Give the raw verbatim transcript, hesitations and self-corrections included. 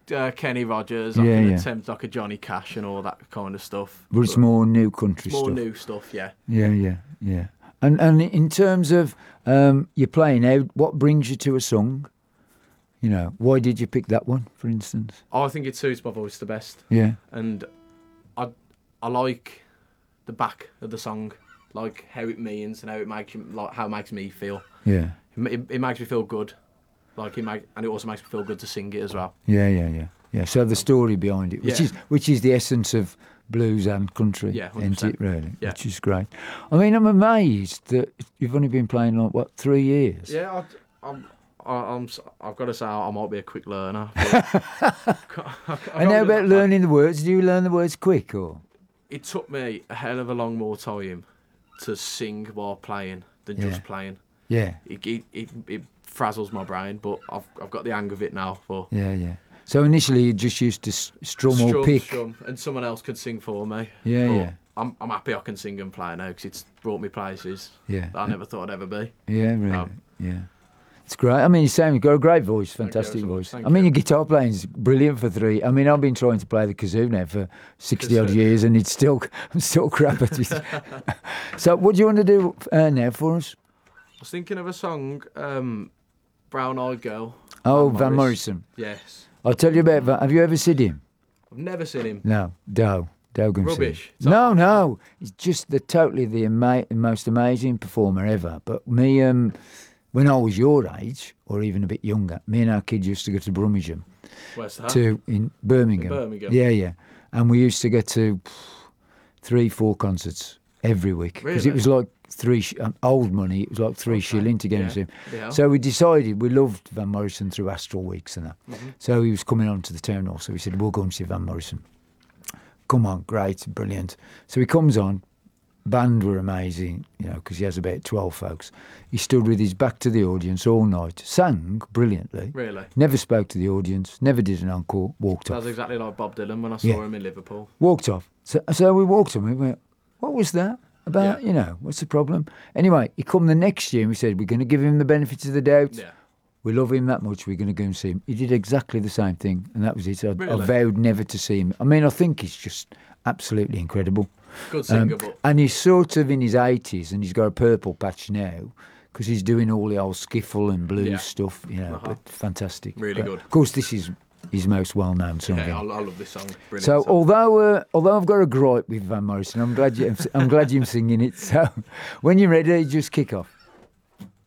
uh, Kenny Rogers. I Yeah, can yeah. attempt like a Johnny Cash and all that kind of stuff. But it's more new country more stuff. new stuff, yeah. Yeah, yeah, yeah. And and in terms of um, your playing out, what brings you to a song? You know, why did you pick that one, for instance? I think it suits my voice the best, Yeah, and I I like the back of the song, like how it means and how it makes you, like how it makes me feel. yeah, It, it, it makes me feel good, like it make, and it also makes me feel good to sing it as well. yeah, yeah, yeah, yeah. So the story behind it, which Yeah. is which is the essence of blues and country, Yeah, isn't one hundred percent. it? Really, Yeah. which is great. I mean, I'm amazed that you've only been playing like what three years. Yeah, I, I'm. I- I'm. s- I've got to say, I might be a quick learner. but- And how about learning the words? Do you learn the words quick or? It took me a hell of a long more time to sing while playing than Yeah. just playing. Yeah, It, it, it, it frazzles my brain, but I've I've got the hang of it now. For yeah, yeah. So initially you just used to s- strum, or strum, pick. strum, and someone else could sing for me. Yeah, But yeah. I'm I'm happy I can sing and play now because it's brought me places Yeah. that I never thought I'd ever be. Yeah, really. Um, yeah. It's great. I mean, you sound, you've got a great voice, Thank you fantastic so much, voice. thank I mean, you. your guitar playing's brilliant for three. I mean, I've been trying to play the kazoo now for sixty odd Kazoo. years and it's still, I'm still crap at it. So, what do you want to do uh, now for us? I was thinking of a song, um, Brown Eyed Girl. Oh, Van Morrison. Yes. I'll tell you about Van. Have you ever seen him? I've never seen him. No, Doe. Doe Gumsey. Rubbish. It's No, no. He's just the totally the ama- most amazing performer ever. But me, um, when I was your age, or even a bit younger, me and our kids used to go to Brummagem, Where's that? to in Birmingham. In Birmingham? Yeah, yeah. And we used to go to pff, three, four concerts every week because it Really? was like three sh- um, old money. It was like three Okay. shilling to get Yeah. him to see him. Yeah. So we decided we loved Van Morrison through Astral Weeks and that. Mm-hmm. So he was coming on to the town hall. So we said, we'll go and see Van Morrison. Come on, great, brilliant. So he comes on. Band were amazing, you know, because he has about twelve folks. He stood with his back to the audience all night, sang brilliantly, Really? never spoke to the audience, never did an encore, walked Sounds off. exactly like Bob Dylan when I saw Yeah. him in Liverpool. Walked off. So, so we walked on. We went, what was that about? Yeah. You know, what's the problem? Anyway, he come the next year and we said, we're going to give him the benefit of the doubt. Yeah. We love him that much, we're going to go and see him. He did exactly the same thing, and that was it. I, I Really? vowed never to see him. I mean, I think he's just absolutely incredible. Good singer, Um, but and he's sort of in his eighties, and he's got a purple patch now because he's doing all the old skiffle and blues Yeah. stuff, you know. Uh-huh. But fantastic, Really But, good. Of course, this is his most well-known song. yeah, I, I love this song. Brilliant So song. although uh, although I've got a gripe with Van Morrison, I'm glad you I'm glad you're singing it. So when you're ready, just kick off.